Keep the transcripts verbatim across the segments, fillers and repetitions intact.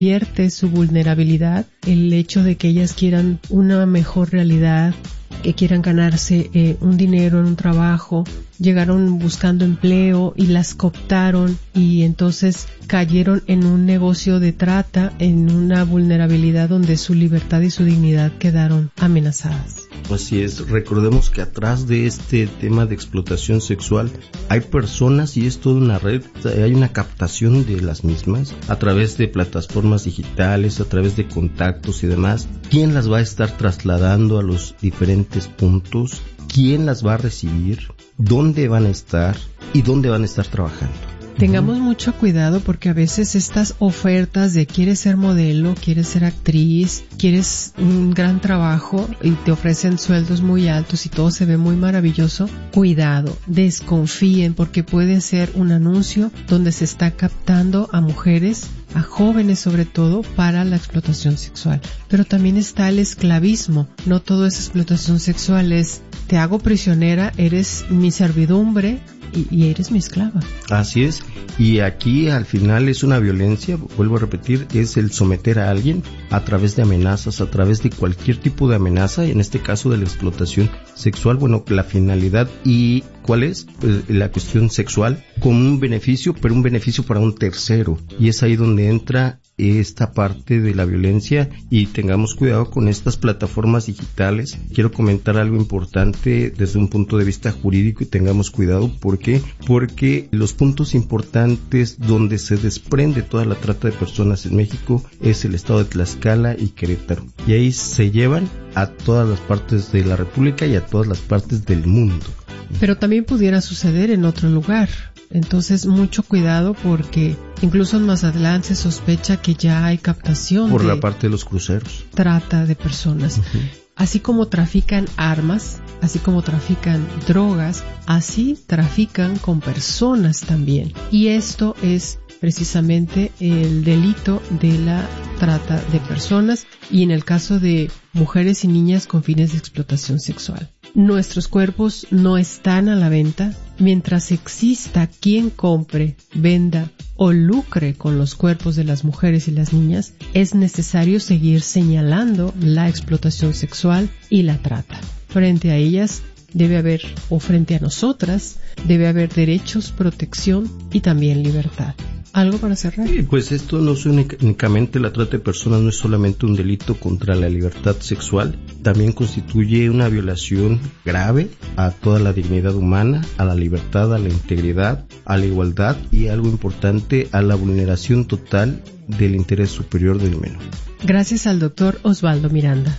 Vierte su vulnerabilidad, el hecho de que ellas quieran una mejor realidad, que quieran ganarse eh, un dinero en un trabajo, llegaron buscando empleo y las cooptaron y entonces cayeron en un negocio de trata, en una vulnerabilidad donde su libertad y su dignidad quedaron amenazadas. Así es, recordemos que atrás de este tema de explotación sexual hay personas y es toda una red, hay una captación de las mismas a través de plataformas digitales, a través de contactos y demás. ¿Quién las va a estar trasladando a los diferentes puntos? ¿Quién las va a recibir? ¿Dónde van a estar? ¿Y dónde van a estar trabajando? Tengamos mucho cuidado porque a veces estas ofertas de quieres ser modelo, quieres ser actriz, quieres un gran trabajo y te ofrecen sueldos muy altos y todo se ve muy maravilloso. Cuidado, desconfíen porque puede ser un anuncio donde se está captando a mujeres, a jóvenes sobre todo, para la explotación sexual. Pero también está el esclavismo. No todo es explotación sexual, es te hago prisionera, eres mi servidumbre, Y, y eres mi esclava. Así es, y aquí al final es una violencia, vuelvo a repetir, es el someter a alguien a través de amenazas, a través de cualquier tipo de amenaza, en este caso de la explotación sexual. Bueno, la finalidad y ¿cuál es? Pues la cuestión sexual como un beneficio, pero un beneficio para un tercero, y es ahí donde entra esta parte de la violencia y tengamos cuidado con estas plataformas digitales. Quiero comentar algo importante desde un punto de vista jurídico y tengamos cuidado. ¿Por qué? Porque los puntos importantes donde se desprende toda la trata de personas en México es el estado de Tlaxcala y Querétaro, y ahí se llevan a todas las partes de la República y a todas las partes del mundo. Pero también pudiera suceder en otro lugar. Entonces, mucho cuidado porque incluso en Mazatlán se sospecha que ya hay captación por de la parte de los cruceros. Trata de personas. Uh-huh. Así como trafican armas, así como trafican drogas, así trafican con personas también. Y esto es precisamente el delito de la trata de personas y en el caso de mujeres y niñas con fines de explotación sexual. Nuestros cuerpos no están a la venta. Mientras exista quien compre, venda o lucre con los cuerpos de las mujeres y las niñas, es necesario seguir señalando la explotación sexual y la trata. Frente a ellas debe haber, o frente a nosotras, debe haber derechos, protección y también libertad. ¿Algo para cerrar? Sí, pues esto no es únicamente la trata de personas, no es solamente un delito contra la libertad sexual, también constituye una violación grave a toda la dignidad humana, a la libertad, a la integridad, a la igualdad y algo importante, a la vulneración total del interés superior del menor. Gracias al doctor Osvaldo Miranda.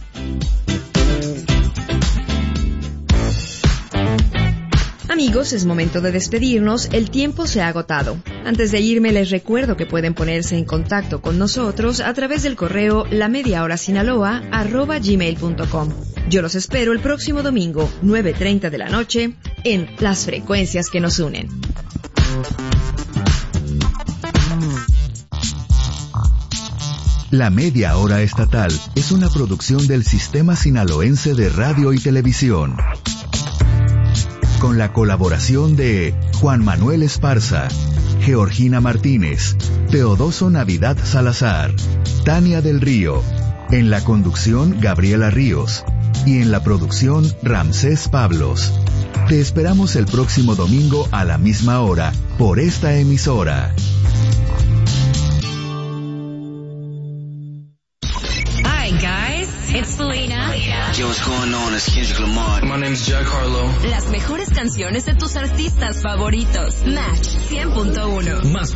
Amigos, es momento de despedirnos, el tiempo se ha agotado. Antes de irme les recuerdo que pueden ponerse en contacto con nosotros a través del correo lamediahorasinaloa arroba gmail punto com. Yo los espero el próximo domingo, nueve treinta de la noche, en Las Frecuencias que nos unen. La Media Hora Estatal es una producción del Sistema Sinaloense de Radio y Televisión, con la colaboración de Juan Manuel Esparza, Georgina Martínez, Teodoso Navidad Salazar, Tania del Río, en la conducción Gabriela Ríos y en la producción Ramsés Pablos. Te esperamos el próximo domingo a la misma hora por esta emisora. It's Selena. Yo, what's going on? It's Kendrick Lamar. My name's Jack Harlow. Las mejores canciones de tus artistas favoritos. Match cien punto uno. Más